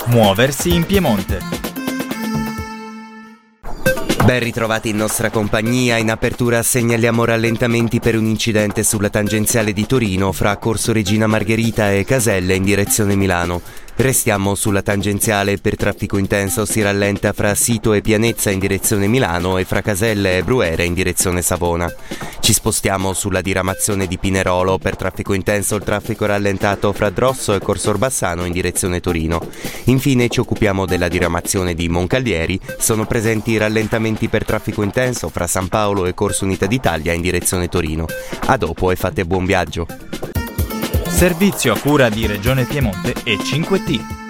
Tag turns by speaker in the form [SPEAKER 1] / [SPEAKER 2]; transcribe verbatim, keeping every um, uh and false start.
[SPEAKER 1] Muoversi in Piemonte.
[SPEAKER 2] Ben ritrovati in nostra compagnia. In apertura segnaliamo rallentamenti per un incidente sulla tangenziale di Torino fra Corso Regina Margherita e Caselle in direzione Milano. Restiamo sulla tangenziale. Per traffico intenso si rallenta fra Sito e Pianezza in direzione Milano e fra Caselle e Bruera in direzione Savona. Ci spostiamo sulla diramazione di Pinerolo. Per traffico intenso il traffico rallentato fra Drosso e Corso Orbassano in direzione Torino. Infine ci occupiamo della diramazione di Moncalieri. Sono presenti rallentamenti per traffico intenso fra San Paolo e Corso Unità d'Italia in direzione Torino. A dopo e fate buon viaggio.
[SPEAKER 1] Servizio a cura di Regione Piemonte e cinque T.